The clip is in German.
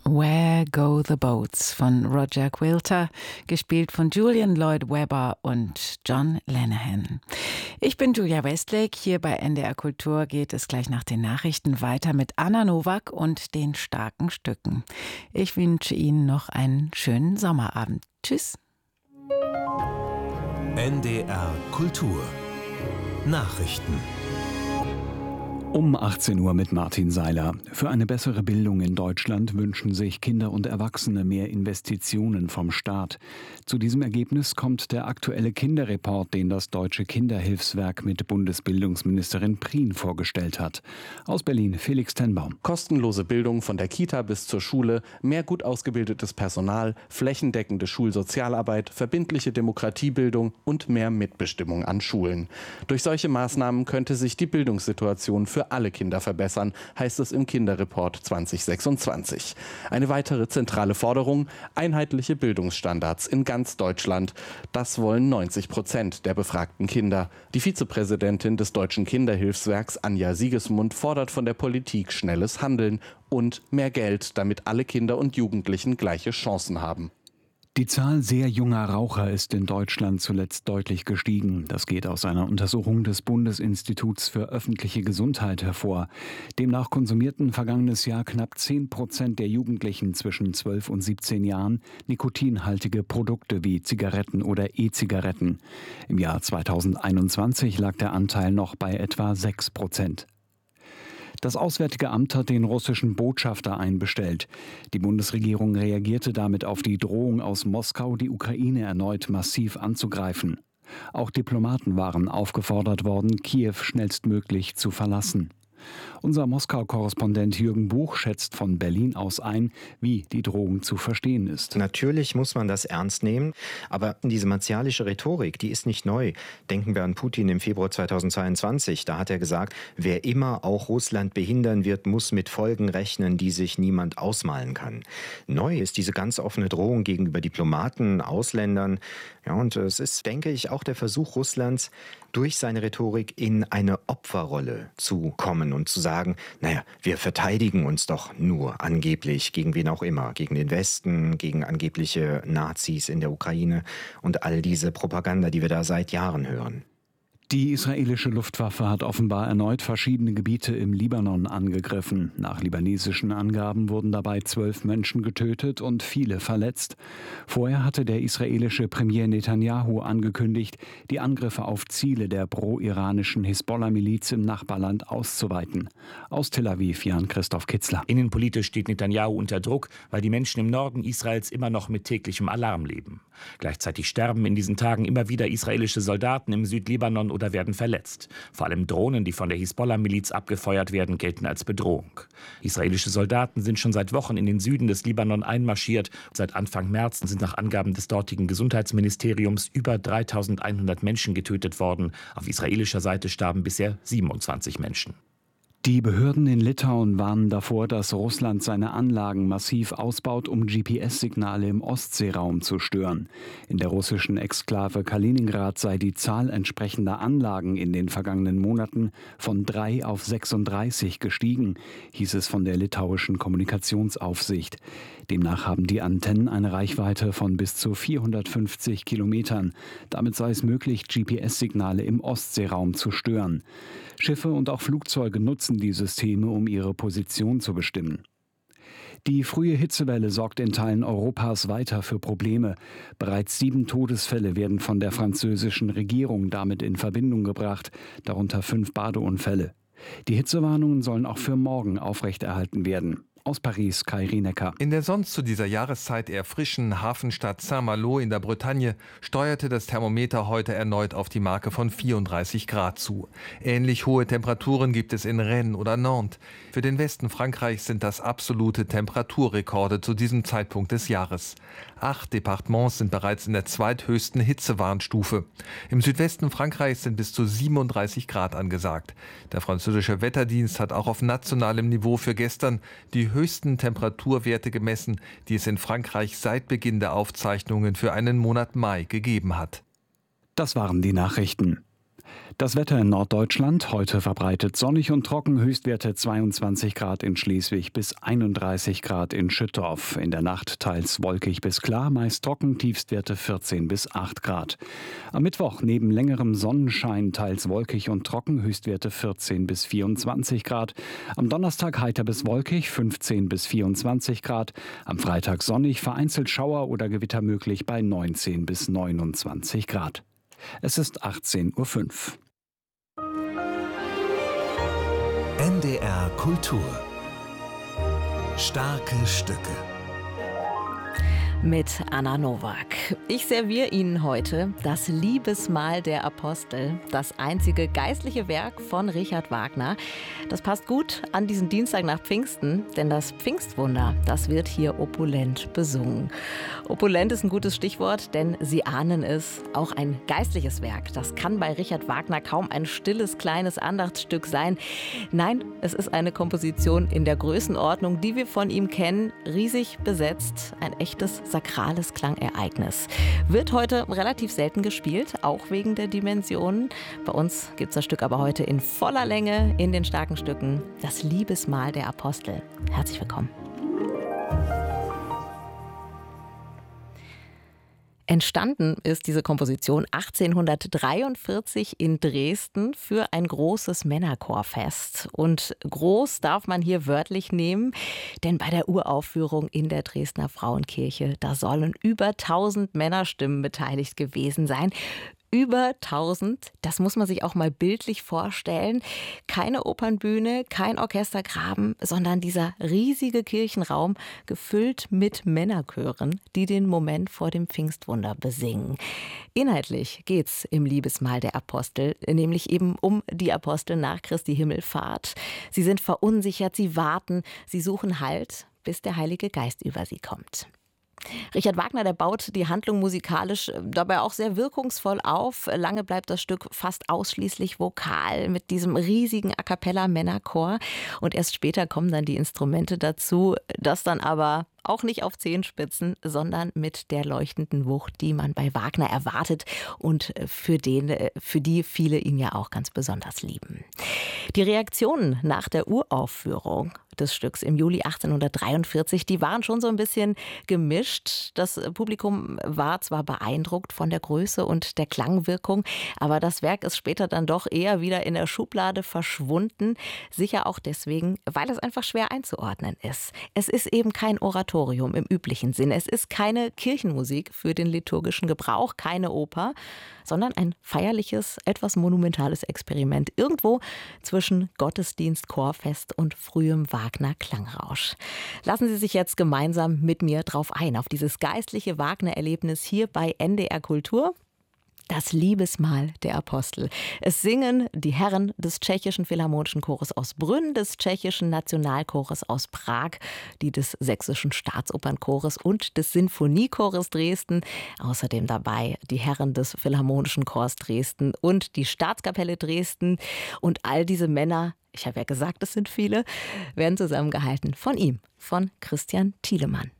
Where Go the Boats von Roger Quilter, gespielt von Julian Lloyd Webber und John Lenihan. Ich bin Julia Westlake, hier bei NDR Kultur geht es gleich nach den Nachrichten weiter mit Anna Nowak und den starken Stücken. Ich wünsche Ihnen noch einen schönen Sommerabend. Tschüss. NDR Kultur Nachrichten Um 18 Uhr mit Martin Seiler. Für eine bessere Bildung in Deutschland wünschen sich Kinder und Erwachsene mehr Investitionen vom Staat. Zu diesem Ergebnis kommt der aktuelle Kinderreport, den das Deutsche Kinderhilfswerk mit Bundesbildungsministerin Prien vorgestellt hat. Aus Berlin Felix Tenbaum. Kostenlose Bildung von der Kita bis zur Schule, mehr gut ausgebildetes Personal, flächendeckende Schulsozialarbeit, verbindliche Demokratiebildung und mehr Mitbestimmung an Schulen. Durch solche Maßnahmen könnte sich die Bildungssituation für alle Kinder verbessern, heißt es im Kinderreport 2026. Eine weitere zentrale Forderung: einheitliche Bildungsstandards in ganz Deutschland. Das wollen 90% der befragten Kinder. Die Vizepräsidentin des Deutschen Kinderhilfswerks, Anja Siegesmund, fordert von der Politik schnelles Handeln und mehr Geld, damit alle Kinder und Jugendlichen gleiche Chancen haben. Die Zahl sehr junger Raucher ist in Deutschland zuletzt deutlich gestiegen. Das geht aus einer Untersuchung des Bundesinstituts für öffentliche Gesundheit hervor. Demnach konsumierten vergangenes Jahr knapp 10% der Jugendlichen zwischen 12 und 17 Jahren nikotinhaltige Produkte wie Zigaretten oder E-Zigaretten. Im Jahr 2021 lag der Anteil noch bei etwa 6%. Das Auswärtige Amt hat den russischen Botschafter einbestellt. Die Bundesregierung reagierte damit auf die Drohung aus Moskau, die Ukraine erneut massiv anzugreifen. Auch Diplomaten waren aufgefordert worden, Kiew schnellstmöglich zu verlassen. Unser Moskau-Korrespondent Jürgen Buch schätzt von Berlin aus ein, wie die Drohung zu verstehen ist. Natürlich muss man das ernst nehmen, aber diese martialische Rhetorik, die ist nicht neu. Denken wir an Putin im Februar 2022. Da hat er gesagt, wer immer auch Russland behindern wird, muss mit Folgen rechnen, die sich niemand ausmalen kann. Neu ist diese ganz offene Drohung gegenüber Diplomaten, Ausländern. Ja, und es ist, denke ich, auch der Versuch Russlands, durch seine Rhetorik in eine Opferrolle zu kommen und zu sagen, naja, wir verteidigen uns doch nur angeblich gegen wen auch immer, gegen den Westen, gegen angebliche Nazis in der Ukraine und all diese Propaganda, die wir da seit Jahren hören. Die israelische Luftwaffe hat offenbar erneut verschiedene Gebiete im Libanon angegriffen. Nach libanesischen Angaben wurden dabei 12 Menschen getötet und viele verletzt. Vorher hatte der israelische Premier Netanyahu angekündigt, die Angriffe auf Ziele der pro-iranischen Hisbollah-Miliz im Nachbarland auszuweiten. Aus Tel Aviv Jan-Christoph Kitzler. Innenpolitisch steht Netanyahu unter Druck, weil die Menschen im Norden Israels immer noch mit täglichem Alarm leben. Gleichzeitig sterben in diesen Tagen immer wieder israelische Soldaten im Südlibanon oder werden verletzt. Vor allem Drohnen, die von der Hisbollah-Miliz abgefeuert werden, gelten als Bedrohung. Israelische Soldaten sind schon seit Wochen in den Süden des Libanon einmarschiert. Seit Anfang März sind nach Angaben des dortigen Gesundheitsministeriums über 3.100 Menschen getötet worden. Auf israelischer Seite starben bisher 27 Menschen. Die Behörden in Litauen warnen davor, dass Russland seine Anlagen massiv ausbaut, um GPS-Signale im Ostseeraum zu stören. In der russischen Exklave Kaliningrad sei die Zahl entsprechender Anlagen in den vergangenen Monaten von 3 auf 36 gestiegen, hieß es von der litauischen Kommunikationsaufsicht. Demnach haben die Antennen eine Reichweite von bis zu 450 Kilometern. Damit sei es möglich, GPS-Signale im Ostseeraum zu stören. Schiffe und auch Flugzeuge nutzen die Systeme, um ihre Position zu bestimmen. Die frühe Hitzewelle sorgt in Teilen Europas weiter für Probleme. Bereits 7 Todesfälle werden von der französischen Regierung damit in Verbindung gebracht, darunter 5 Badeunfälle. Die Hitzewarnungen sollen auch für morgen aufrechterhalten werden. Aus Paris, Kai Rienecker. In der sonst zu dieser Jahreszeit eher frischen Hafenstadt Saint-Malo in der Bretagne steuerte das Thermometer heute erneut auf die Marke von 34 Grad zu. Ähnlich hohe Temperaturen gibt es in Rennes oder Nantes. Für den Westen Frankreichs sind das absolute Temperaturrekorde zu diesem Zeitpunkt des Jahres. 8 Departements sind bereits in der zweithöchsten Hitzewarnstufe. Im Südwesten Frankreichs sind bis zu 37 Grad angesagt. Der französische Wetterdienst hat auch auf nationalem Niveau für gestern die höchsten Temperaturwerte gemessen, die es in Frankreich seit Beginn der Aufzeichnungen für einen Monat Mai gegeben hat. Das waren die Nachrichten. Das Wetter in Norddeutschland, heute verbreitet sonnig und trocken, Höchstwerte 22 Grad in Schleswig bis 31 Grad in Schüttorf. In der Nacht teils wolkig bis klar, meist trocken, Tiefstwerte 14 bis 8 Grad. Am Mittwoch neben längerem Sonnenschein teils wolkig und trocken, Höchstwerte 14 bis 24 Grad. Am Donnerstag heiter bis wolkig, 15 bis 24 Grad. Am Freitag sonnig, vereinzelt Schauer oder Gewitter möglich bei 19 bis 29 Grad. Es ist 18:05 Uhr. NDR Kultur. Starke Stücke. Mit Anna Nowak. Ich serviere Ihnen heute das Liebesmahl der Apostel, das einzige geistliche Werk von Richard Wagner. Das passt gut an diesen Dienstag nach Pfingsten, denn das Pfingstwunder, das wird hier opulent besungen. Opulent ist ein gutes Stichwort, denn Sie ahnen es, auch ein geistliches Werk. Das kann bei Richard Wagner kaum ein stilles, kleines Andachtsstück sein. Nein, es ist eine Komposition in der Größenordnung, die wir von ihm kennen, riesig besetzt, ein echtes sakrales Klangereignis. Wird heute relativ selten gespielt, auch wegen der Dimensionen. Bei uns gibt es das Stück aber heute in voller Länge in den starken Stücken. Das Liebesmahl der Apostel. Herzlich willkommen. Entstanden ist diese Komposition 1843 in Dresden für ein großes Männerchorfest. Und groß darf man hier wörtlich nehmen, denn bei der Uraufführung in der Dresdner Frauenkirche, da sollen über 1000 Männerstimmen beteiligt gewesen sein. Über 1000, das muss man sich auch mal bildlich vorstellen. Keine Opernbühne, kein Orchestergraben, sondern dieser riesige Kirchenraum gefüllt mit Männerchören, die den Moment vor dem Pfingstwunder besingen. Inhaltlich geht's im Liebesmahl der Apostel, nämlich eben um die Apostel nach Christi Himmelfahrt. Sie sind verunsichert, sie warten, sie suchen Halt, bis der Heilige Geist über sie kommt. Richard Wagner, der baut die Handlung musikalisch dabei auch sehr wirkungsvoll auf. Lange bleibt das Stück fast ausschließlich vokal mit diesem riesigen A-cappella-Männerchor. Und erst später kommen dann die Instrumente dazu, das dann aber auch nicht auf Zehenspitzen, sondern mit der leuchtenden Wucht, die man bei Wagner erwartet und für die viele ihn ja auch ganz besonders lieben. Die Reaktionen nach der Uraufführung des Stücks im Juli 1843, die waren schon so ein bisschen gemischt. Das Publikum war zwar beeindruckt von der Größe und der Klangwirkung, aber das Werk ist später dann doch eher wieder in der Schublade verschwunden. Sicher auch deswegen, weil es einfach schwer einzuordnen ist. Es ist eben kein Oratorium im üblichen Sinn. Es ist keine Kirchenmusik für den liturgischen Gebrauch, keine Oper, sondern ein feierliches, etwas monumentales Experiment irgendwo zwischen Gottesdienst, Chorfest und frühem Wagner-Klangrausch. Lassen Sie sich jetzt gemeinsam mit mir drauf ein, auf dieses geistliche Wagner-Erlebnis hier bei NDR Kultur. Das Liebesmahl der Apostel. Es singen die Herren des Tschechischen Philharmonischen Chores aus Brünn, des Tschechischen Nationalchores aus Prag, die des Sächsischen Staatsopernchores und des Sinfoniechores Dresden. Außerdem dabei die Herren des Philharmonischen Chors Dresden und die Staatskapelle Dresden. Und all diese Männer, ich habe ja gesagt, es sind viele, werden zusammengehalten von ihm, von Christian Thielemann.